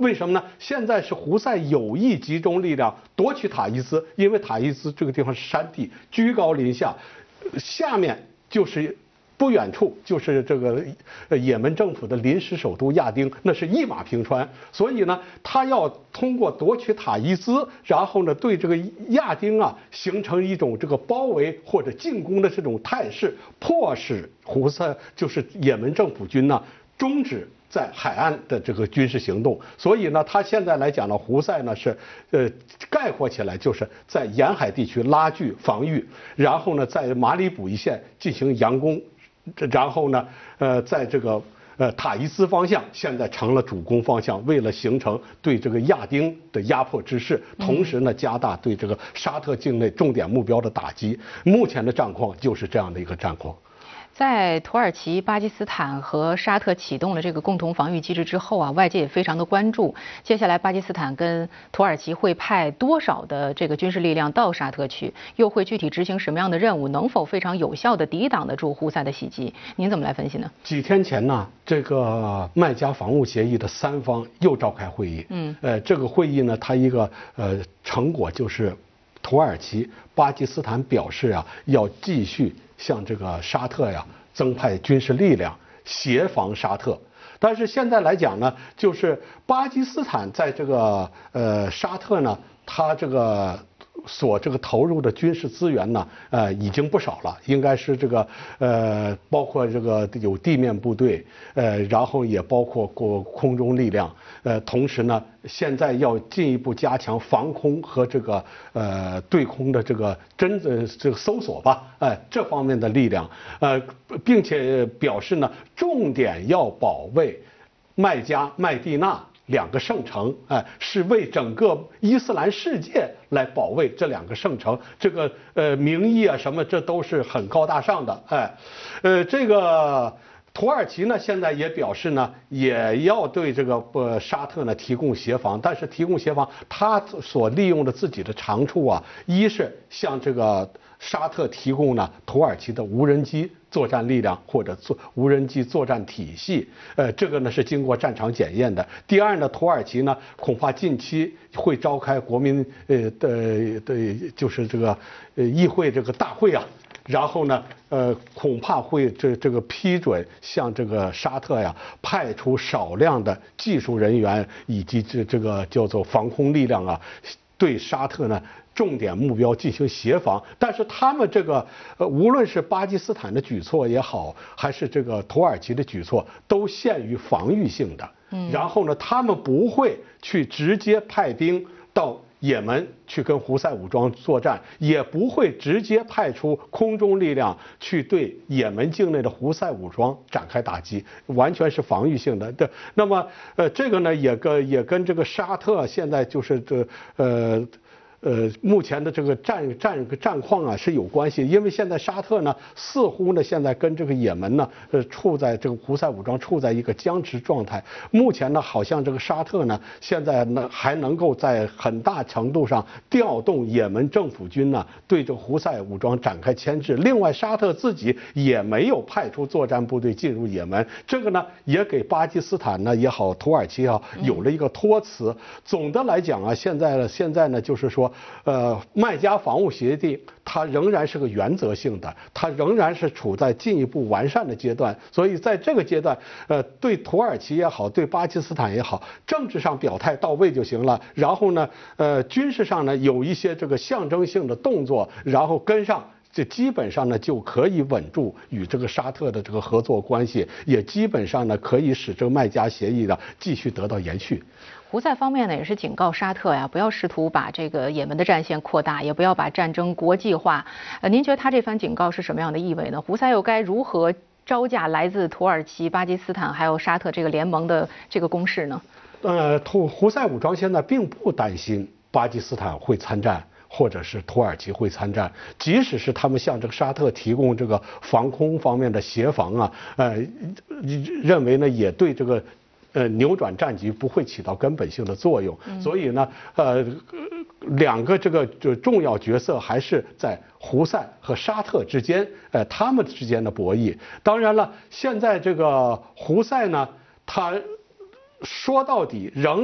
为什么呢？现在是胡塞有意集中力量夺取塔伊兹，因为塔伊兹这个地方是山地，居高临下，下面就是不远处就是这个也门政府的临时首都亚丁，那是一马平川。所以呢，他要通过夺取塔伊兹，然后呢对这个亚丁啊形成一种这个包围或者进攻的这种态势，迫使胡塞就是也门政府军呢终止在海岸的这个军事行动。所以呢，他现在来讲呢，胡塞呢是概括起来就是在沿海地区拉锯防御，然后呢在马里卜一线进行佯攻。然后呢，在这个塔伊兹方向现在成了主攻方向，为了形成对这个亚丁的压迫之势，同时呢加大对这个沙特境内重点目标的打击。目前的战况就是这样的一个战况。 在土耳其、巴基斯坦和沙特启动了这个共同防御机制之后啊，外界也非常的关注，接下来巴基斯坦跟土耳其会派多少的这个军事力量到沙特去，又会具体执行什么样的任务，能否非常有效的抵挡得住胡塞的袭击？您怎么来分析呢？ 几天前呢，这个麦加防务协议的3方又召开会议。这个会议呢，它一个成果就是土耳其、巴基斯坦表示啊，要继续向这个沙特呀增派军事力量，协防沙特。但是现在来讲呢，就是巴基斯坦在这个沙特呢，它这个投入的军事资源呢，已经不少了，应该是这个包括这个有地面部队，然后也包括空中力量，同时呢，现在要进一步加强防空和这个对空的这个这个搜索吧，这方面的力量，并且表示呢，重点要保卫麦加、麦地那2个圣城，是为整个伊斯兰世界来保卫这2个圣城。这个名义啊什么，这都是很高大上的，这个土耳其呢现在也表示呢，也要对这个沙特呢提供协防，但是提供协防，他所利用的自己的长处啊，一是向这个沙特提供呢土耳其的无人机作战力量或者无人机作战体系，这个呢是经过战场检验的。第二呢，土耳其呢恐怕近期会召开国民就是这个议会这个大会啊。然后呢，恐怕会这个批准向这个沙特呀派出少量的技术人员以及这个叫做防空力量啊，对沙特呢重点目标进行协防。但是他们这个无论是巴基斯坦的举措也好，还是这个土耳其的举措，都限于防御性的。然后呢，他们不会去直接派兵到也门去跟胡塞武装作战，也不会直接派出空中力量去对也门境内的胡塞武装展开打击，完全是防御性的。那么这个呢也跟这个沙特现在就是目前的这个战况啊是有关系，因为现在沙特呢似乎呢现在跟这个也门呢处在这个胡塞武装处在一个僵持状态。目前呢好像这个沙特呢现在呢还能够在很大程度上调动也门政府军呢对这个胡塞武装展开牵制。另外沙特自己也没有派出作战部队进入也门，这个呢也给巴基斯坦呢也好土耳其也好有了一个托词。总的来讲啊，现在呢就是说麦加防务协定它仍然是个原则性的，它仍然是处在进一步完善的阶段。所以在这个阶段，对土耳其也好，对巴基斯坦也好，政治上表态到位就行了。然后呢，军事上呢有一些这个象征性的动作，然后跟上。这基本上呢就可以稳住与这个沙特的这个合作关系，也基本上呢可以使这个麦加协议呢继续得到延续。 胡塞方面呢也是警告沙特呀，不要试图把这个也门的战线扩大，也不要把战争国际化。您觉得他这番警告是什么样的意味呢？胡塞又该如何招架来自土耳其、巴基斯坦还有沙特这个联盟的这个攻势呢？ 胡塞武装现在并不担心巴基斯坦会参战，或者是土耳其会参战，即使是他们向这个沙特提供这个防空方面的协防啊，认为呢也对这个扭转战局不会起到根本性的作用。所以呢，两个这个重要角色还是在胡塞和沙特之间，他们之间的博弈。当然了，现在这个胡塞呢，他说到底仍